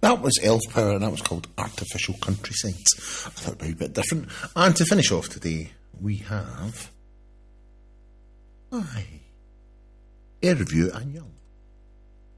That was Elf Power, and that was called Artificial Countrysides. I thought it would be a bit different. And to finish off today, we have... Air Review and Young.